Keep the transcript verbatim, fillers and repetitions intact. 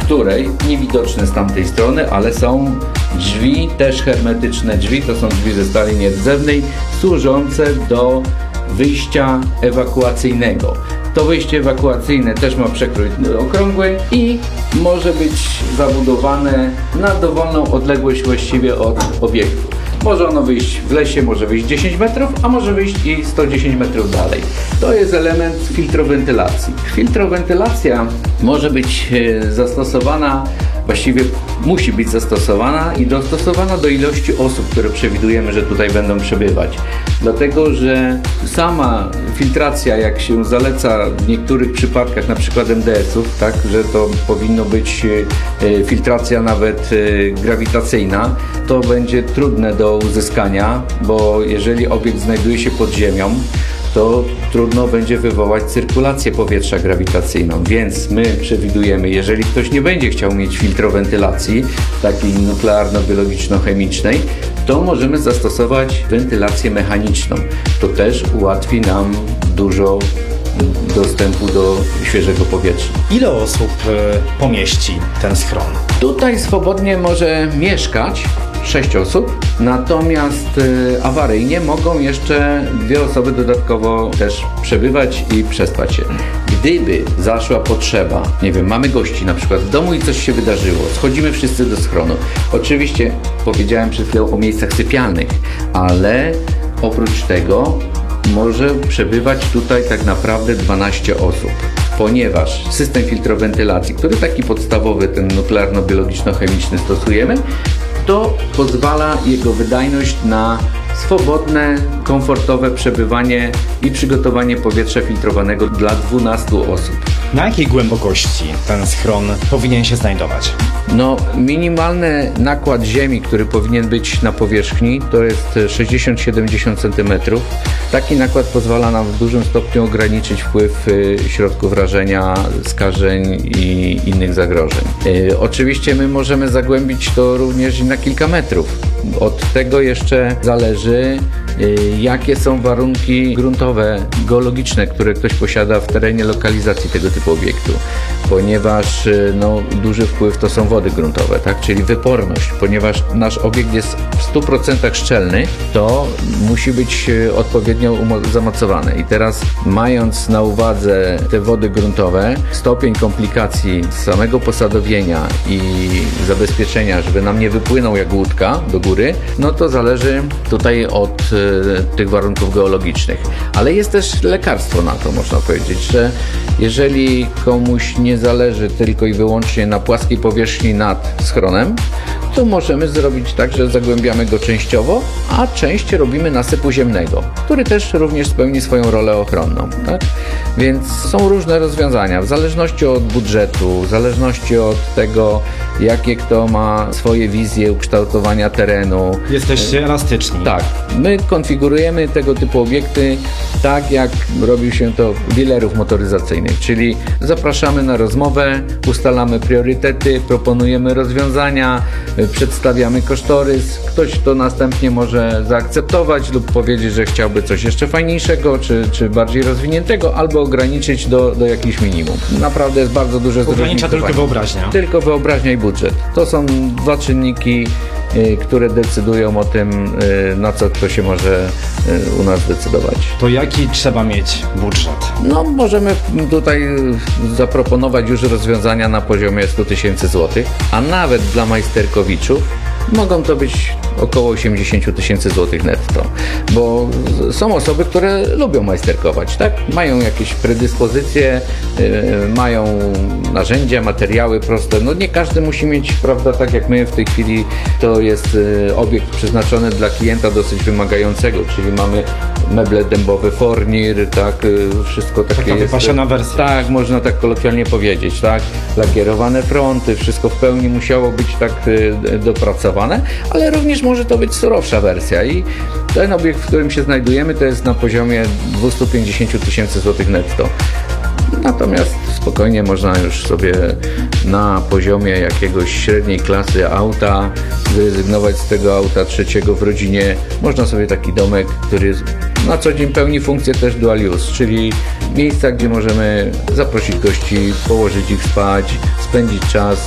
której niewidoczne z tamtej strony, ale są drzwi, też hermetyczne drzwi, to są drzwi ze stali nierdzewnej, służące do wyjścia ewakuacyjnego. To wyjście ewakuacyjne też ma przekrój okrągły i może być zabudowane na dowolną odległość właściwie od obiektu. Może ono wyjść w lesie, może wyjść dziesięć metrów, a może wyjść i sto dziesięć metrów dalej. To jest element filtrowentylacji. Filtrowentylacja może być zastosowana, właściwie musi być zastosowana i dostosowana do ilości osób, które przewidujemy, że tutaj będą przebywać. Dlatego, że sama filtracja, jak się zaleca w niektórych przypadkach, na przykład M D S-ów, tak, że to powinno być filtracja nawet grawitacyjna, to będzie trudne do uzyskania, bo jeżeli obiekt znajduje się pod ziemią, to trudno będzie wywołać cyrkulację powietrza grawitacyjną, więc my przewidujemy, jeżeli ktoś nie będzie chciał mieć filtrowentylacji takiej nuklearno-biologiczno-chemicznej, to możemy zastosować wentylację mechaniczną. To też ułatwi nam dużo dostępu do świeżego powietrza. Ile osób pomieści ten schron? Tutaj swobodnie może mieszkać sześć osób, natomiast y, awaryjnie mogą jeszcze dwie osoby dodatkowo też przebywać i przespać się. Gdyby zaszła potrzeba, nie wiem, mamy gości na przykład w domu i coś się wydarzyło, schodzimy wszyscy do schronu. Oczywiście powiedziałem przed chwilą o miejscach sypialnych, ale oprócz tego może przebywać tutaj tak naprawdę dwanaście osób. Ponieważ system filtrowentylacji, który taki podstawowy, ten nuklearno-biologiczno-chemiczny stosujemy, to pozwala jego wydajność na swobodne, komfortowe przebywanie i przygotowanie powietrza filtrowanego dla dwunastu osób. Na jakiej głębokości ten schron powinien się znajdować? No, minimalny nakład ziemi, który powinien być na powierzchni, to jest sześćdziesiąt do siedemdziesięciu centymetrów. Taki nakład pozwala nam w dużym stopniu ograniczyć wpływ środków rażenia, skażeń i innych zagrożeń. Yy, oczywiście my możemy zagłębić to również i na kilka metrów. Od tego jeszcze zależy, yy, jakie są warunki gruntowe, geologiczne, które ktoś posiada w terenie lokalizacji tego typu obiektu. Ponieważ yy, no, duży wpływ to są wody gruntowe, tak? Czyli wyporność. Ponieważ nasz obiekt jest w stu procentach szczelny, to musi być odpowiednio zamocowany. I teraz, mając na uwadze te wody gruntowe, stopień komplikacji samego posadowienia i zabezpieczenia, żeby nam nie wypłynął jak łódka do góry, no to zależy tutaj od y, tych warunków geologicznych. Ale jest też lekarstwo na to, można powiedzieć, że jeżeli komuś nie zależy tylko i wyłącznie na płaskiej powierzchni nad schronem, to możemy zrobić tak, że zagłębiamy go częściowo, a część robimy nasypu ziemnego, który też również spełni swoją rolę ochronną. Tak? Więc są różne rozwiązania, w zależności od budżetu, w zależności od tego, jakie kto ma swoje wizje ukształtowania terenu. Jesteście elastyczni. Tak. My konfigurujemy tego typu obiekty tak, jak robi się to w dealerów motoryzacyjnych, czyli zapraszamy na rozmowę, ustalamy priorytety, proponujemy rozwiązania, przedstawiamy kosztorys. Ktoś to następnie może zaakceptować lub powiedzieć, że chciałby coś jeszcze fajniejszego, czy, czy bardziej rozwiniętego, albo ograniczyć do, do jakichś minimum. Naprawdę jest bardzo duże zróżnicowanie. Ogranicza tylko wyobraźnia. Tylko wyobraźnia i budżet. To są dwa czynniki, y, które decydują o tym, y, na co kto się może y, u nas decydować. To jaki trzeba mieć budżet? No, możemy tutaj zaproponować już rozwiązania na poziomie stu tysięcy złotych, a nawet dla majsterkowiczów mogą to być około osiemdziesiąt tysięcy złotych netto, bo są osoby, które lubią majsterkować, tak? Mają jakieś predyspozycje, yy, mają narzędzia, materiały proste. No nie każdy musi mieć, prawda, tak jak my w tej chwili, to jest yy, obiekt przeznaczony dla klienta dosyć wymagającego, czyli mamy meble dębowe, fornir, tak, yy, wszystko takie Taka jest. wypasiona wersja. Tak, można tak kolokwialnie powiedzieć, tak? Lakierowane fronty, wszystko w pełni musiało być tak yy, dopracowane, ale również może to być surowsza wersja i ten obiekt, w którym się znajdujemy, to jest na poziomie dwieście pięćdziesiąt tysięcy złotych netto. Natomiast spokojnie można już sobie na poziomie jakiegoś średniej klasy auta zrezygnować z tego auta trzeciego w rodzinie. Można sobie taki domek, który na co dzień pełni funkcję też dual use, czyli miejsca, gdzie możemy zaprosić gości, położyć ich spać, spędzić czas,